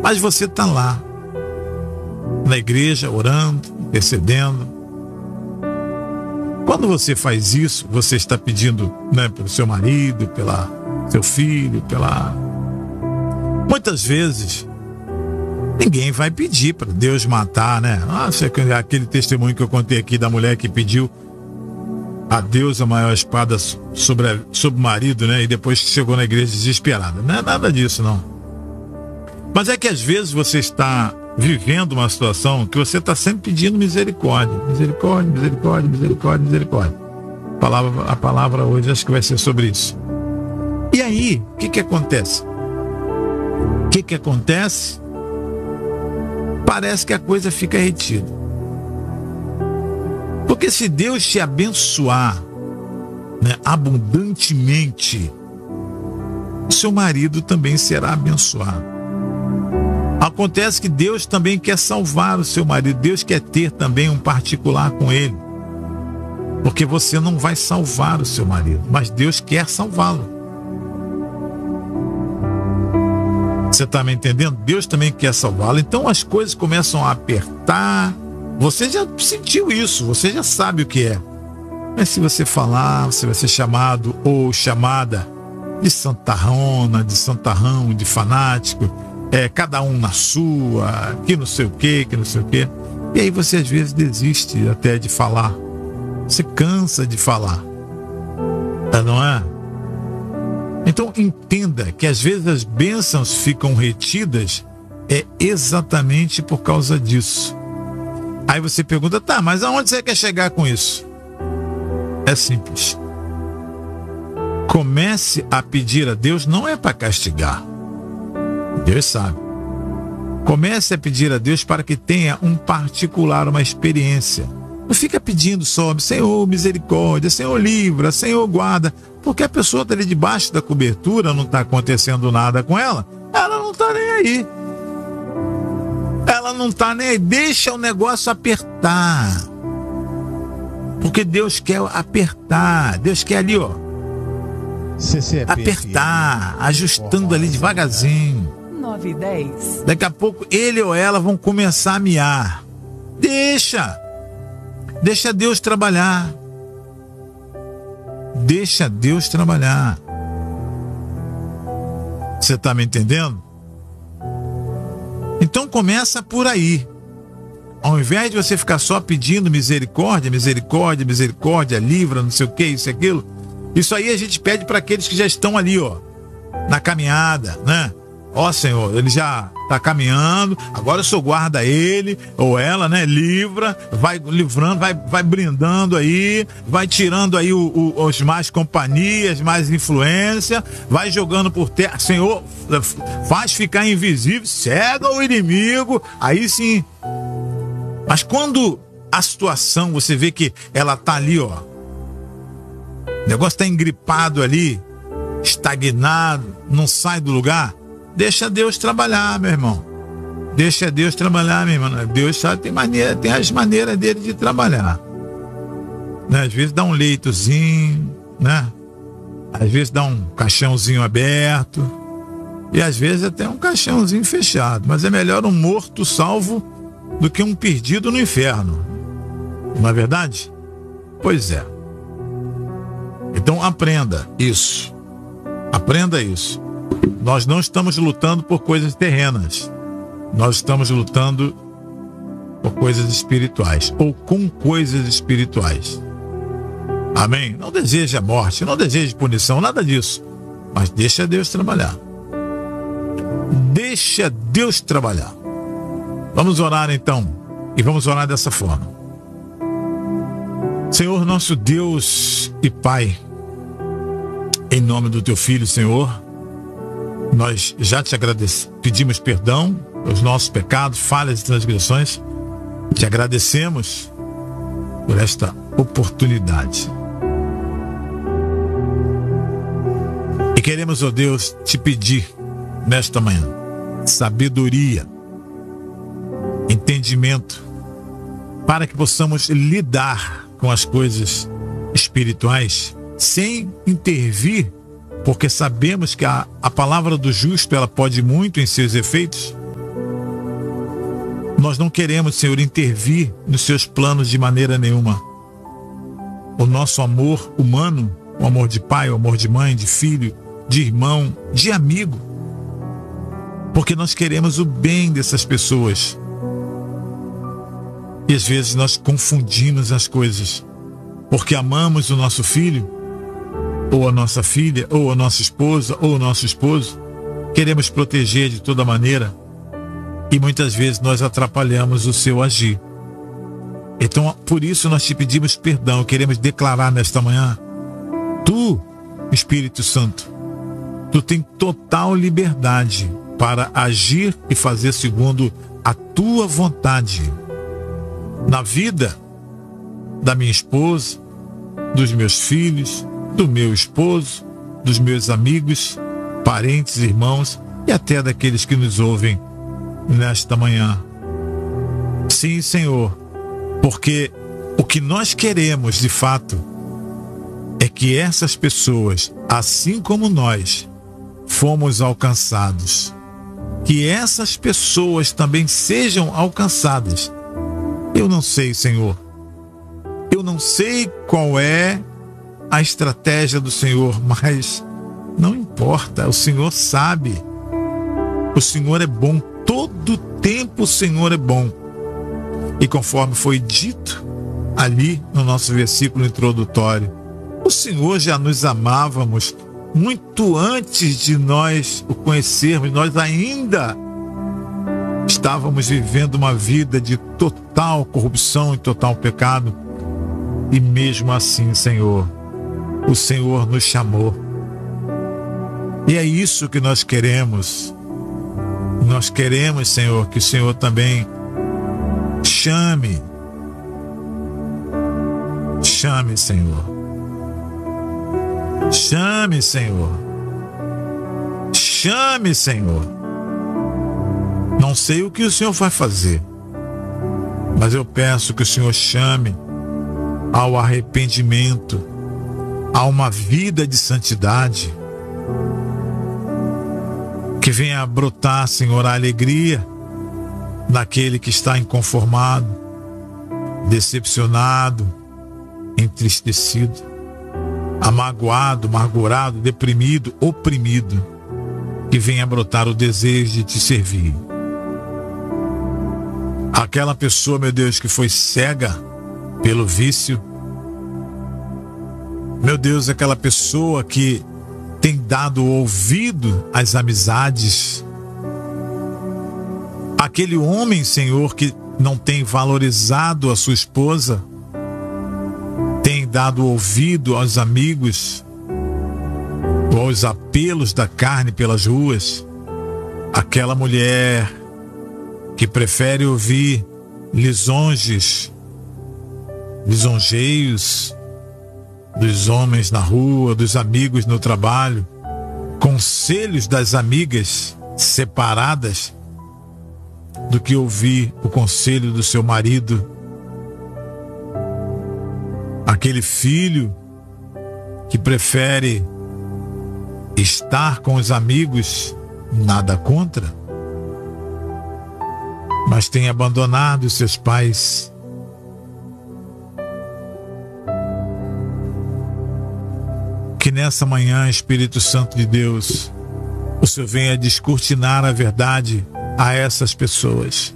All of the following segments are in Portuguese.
Mas você está lá, na igreja, orando, intercedendo. Quando você faz isso, você está pedindo, né, pelo seu marido, pela seu filho, Muitas vezes, ninguém vai pedir para Deus matar, né? Aquele testemunho que eu contei aqui da mulher que pediu a Deus a maior espada sobre o marido, né? E depois chegou na igreja desesperada. Não é nada disso, não. Mas é que às vezes você está vivendo uma situação que você está sempre pedindo misericórdia. Misericórdia, misericórdia, misericórdia, misericórdia. A palavra hoje acho que vai ser sobre isso. E aí, o que acontece? O que acontece? Parece que a coisa fica retida. Porque se Deus te abençoar, né, abundantemente, seu marido também será abençoado. Acontece que Deus também quer salvar o seu marido. Deus quer ter também um particular com ele. Porque você não vai salvar o seu marido, mas Deus quer salvá-lo. Você está me entendendo? Deus também quer salvá-lo. Então as coisas começam a apertar. Você já sentiu isso, você já sabe o que é. Mas se você falar, você vai ser chamado ou chamada de santarrona, de santarrão, de fanático. Cada um na sua, que não sei o quê, que não sei o quê. E aí você às vezes desiste até de falar. Você cansa de falar. Não é? Então entenda que às vezes as bênçãos ficam retidas exatamente por causa disso. Aí você pergunta, tá, mas aonde você quer chegar com isso? É simples. Comece a pedir a Deus, não é para castigar. Deus sabe. Comece a pedir a Deus para que tenha um particular, uma experiência. Não fica pedindo só, Senhor, misericórdia, Senhor, livra, Senhor, guarda. Porque a pessoa está ali debaixo da cobertura, não está acontecendo nada com ela, ela não está nem aí. Ela não está nem aí. Deixa o negócio apertar. Porque Deus quer apertar. Deus quer ali, ó. Apertar, ajustando ali devagarzinho. 9 e 10. Daqui a pouco ele ou ela vão começar a miar. Deixa Deus trabalhar. Deixa Deus trabalhar. Você está me entendendo? Então começa por aí. Ao invés de você ficar só pedindo misericórdia, misericórdia, misericórdia, livra, não sei o que, isso e aquilo. Isso aí a gente pede para aqueles que já estão ali, ó, na caminhada, né? Ó, Senhor, ele já está caminhando, agora o Senhor guarda ele ou ela, né? Livra, vai livrando, vai brindando aí, vai tirando aí os mais companhias, mais influência, vai jogando por terra. Senhor, faz ficar invisível, cega o inimigo, aí sim. Mas quando a situação, você vê que ela tá ali, ó, o negócio tá engripado ali, estagnado, não sai do lugar, deixa Deus trabalhar, meu irmão. Deixa Deus trabalhar, minha irmã. Deus sabe, tem as maneiras dele de trabalhar. Né? Às vezes dá um leitozinho, né? Às vezes dá um caixãozinho aberto. E às vezes até um caixãozinho fechado. Mas é melhor um morto salvo do que um perdido no inferno. Não é verdade? Pois é. Então aprenda isso. Aprenda isso. Nós não estamos lutando por coisas terrenas. Nós estamos lutando por coisas espirituais. Ou com coisas espirituais. Amém? Não deseja morte, não deseja punição, nada disso. Mas deixa Deus trabalhar. Deixa Deus trabalhar. Vamos orar então. E vamos orar dessa forma. Senhor, nosso Deus e Pai, em nome do Teu Filho, Senhor, nós já te agradecemos, pedimos perdão pelos nossos pecados, falhas e transgressões. Te agradecemos por esta oportunidade. E queremos, ó Deus, te pedir nesta manhã sabedoria, entendimento, para que possamos lidar com as coisas espirituais sem intervir, porque sabemos que a palavra do justo ela pode muito em seus efeitos, Nós não queremos, Senhor, intervir nos seus planos de maneira nenhuma. O nosso amor humano, o amor de pai, o amor de mãe, de filho, de irmão, de amigo, porque nós queremos o bem dessas pessoas. E às vezes nós confundimos as coisas, porque amamos o nosso filho, ou a nossa filha, ou a nossa esposa, ou o nosso esposo, queremos proteger de toda maneira, e muitas vezes nós atrapalhamos o seu agir. Então, por isso nós te pedimos perdão, queremos declarar nesta manhã: Tu, Espírito Santo, Tu tem total liberdade para agir e fazer segundo a Tua vontade na vida da minha esposa, dos meus filhos, do meu esposo, dos meus amigos, parentes, irmãos e até daqueles que nos ouvem nesta manhã. Sim, Senhor, porque o que nós queremos de fato é que essas pessoas, assim como nós, fomos alcançados, que essas pessoas também sejam alcançadas. Eu não sei, Senhor, eu não sei qual é a estratégia do Senhor, mas não importa, o Senhor sabe. O Senhor é bom, todo tempo o Senhor é bom. E conforme foi dito ali no nosso versículo introdutório, o Senhor já nos amávamos muito antes de nós o conhecermos. Nós ainda estávamos vivendo uma vida de total corrupção e total pecado. E mesmo assim, Senhor, o Senhor nos chamou. E é isso que nós queremos. Nós queremos, Senhor, que o Senhor também chame. Chame, Senhor. Chame, Senhor. Chame, Senhor. Não sei o que o Senhor vai fazer, mas eu peço que o Senhor chame ao arrependimento, a uma vida de santidade, que venha brotar, Senhor, a alegria naquele que está inconformado, decepcionado, entristecido, amagoado, amargurado, deprimido, oprimido, que venha brotar o desejo de te servir. Aquela pessoa, meu Deus, que foi cega pelo vício, meu Deus, aquela pessoa que tem dado ouvido às amizades, aquele homem, Senhor, que não tem valorizado a sua esposa, tem dado ouvido aos amigos, ou aos apelos da carne pelas ruas, aquela mulher que prefere ouvir lisonjeios dos homens na rua, dos amigos no trabalho, conselhos das amigas separadas, do que ouvir o conselho do seu marido. Aquele filho que prefere estar com os amigos, nada contra, mas tem abandonado seus pais. Que nessa manhã, Espírito Santo de Deus, o Senhor venha descortinar a verdade a essas pessoas,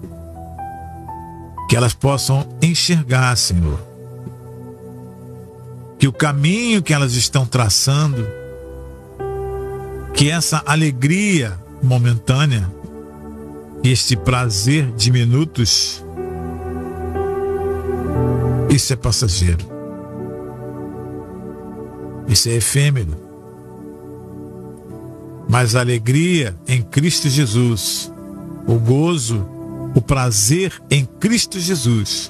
que elas possam enxergar, Senhor, que o caminho que elas estão traçando, que essa alegria momentânea, este prazer de minutos, isso é passageiro. Isso é efêmero. Mas a alegria em Cristo Jesus, o gozo, o prazer em Cristo Jesus,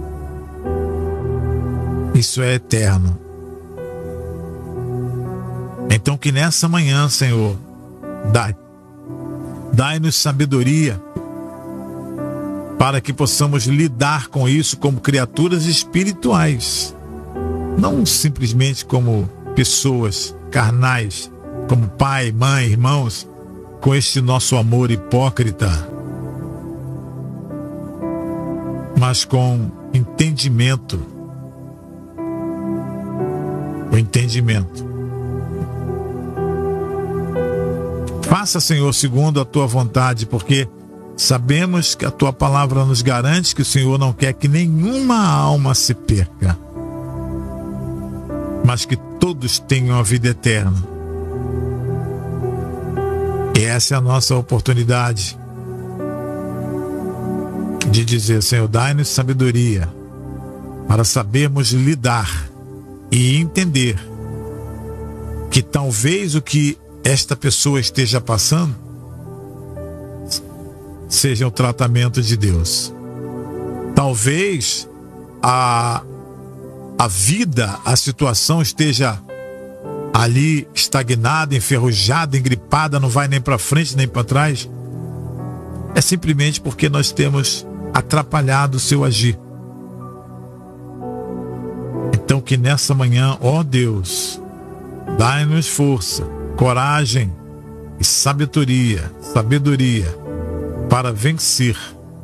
isso é eterno. Então que nessa manhã, Senhor, dai-nos sabedoria para que possamos lidar com isso como criaturas espirituais, não simplesmente como pessoas carnais, como pai, mãe, irmãos, com este nosso amor hipócrita. mas com entendimento. O entendimento. Faça, Senhor, segundo a tua vontade, porque sabemos que a tua palavra nos garante que o Senhor não quer que nenhuma alma se perca, mas que todos tenham a vida eterna. E essa é a nossa oportunidade de dizer: Senhor, dai-nos sabedoria para sabermos lidar e entender que talvez o que esta pessoa esteja passando seja o tratamento de Deus. Talvez a vida, a situação esteja ali estagnada, enferrujada, engripada, não vai nem para frente nem para trás. É simplesmente porque nós temos atrapalhado o seu agir. Então que nessa manhã, ó Deus, dai-nos força, coragem e sabedoria para vencer,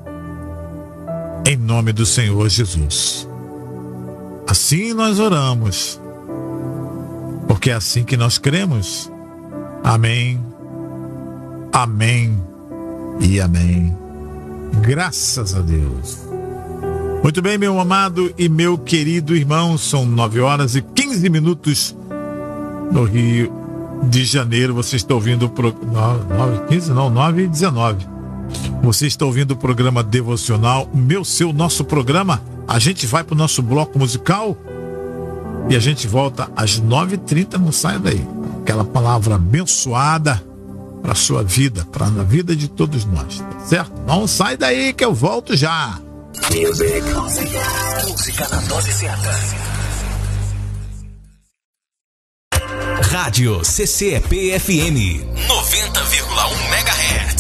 em nome do Senhor Jesus. Assim nós oramos, porque é assim que nós cremos. Amém, amém e amém. Graças a Deus. Muito bem, meu amado e meu querido irmão, são 9h15 no Rio de Janeiro. Você está ouvindo o programa 9h19. Você está ouvindo o programa devocional, nosso programa. A gente vai para o nosso bloco musical e a gente volta às 9h30. Não saia daí. Aquela palavra abençoada para a sua vida, para a vida de todos nós, certo? Não sai daí que eu volto já. Música na dose certa. Rádio CCEP FM 90,1 MHz.